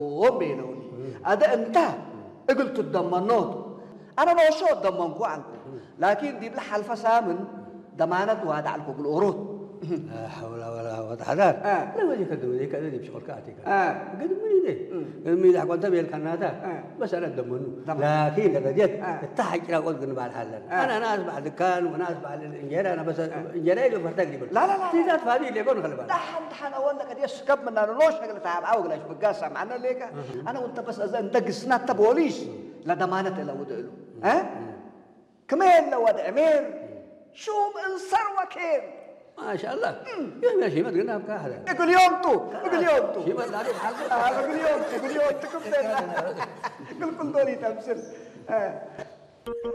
وبينوني هذا انت قلت الضمانات انا ما شو الضمانكو عنكم لكن دي بالحلفة سامن ضمانات وهذا عنكم بالقروض لا حول ولا قوة حدار لا وجه كذا وجه كذا دي بشغل كاتي قد مني ده مني ده كنت بيل كنادا بس أنا دمنو لكن إذا جت تحكي لا قلت جنب الحلال أنا ناس بعد كان وناس بعد الإنجيل أنا بس إنجيل اللي فرتك دي لا تيجات فادي اللي يكون خلي بالك ده حد أقول لك دي سكب من أنا لوش شغلة تعب أو قلاش بقاسة معنا ليك أنا وأنت بس إذا أنت قسنا تبوليش لا ضمانة إلا ودقله كمان لو أمير شو بإنصر وكيل ما شاء الله يا شيء ما تقولنا بكاهله يقول يوم تو شيء ما تلاقي حاجة يقول يوم تكم يقول كل دولي تمثل